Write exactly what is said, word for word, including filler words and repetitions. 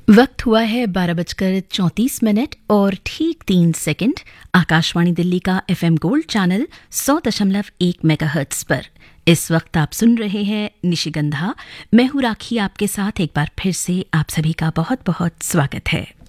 वक्त हुआ है बारह बजकर चौंतीस मिनट और ठीक तीन सेकंड। आकाशवाणी दिल्ली का एफएम गोल्ड चैनल सौ दशमलव एक मेगाहर्ट्ज पर इस वक्त आप सुन रहे हैं निशिगंधा। मैं हूं राखी, आपके साथ एक बार फिर से आप सभी का बहुत बहुत स्वागत है।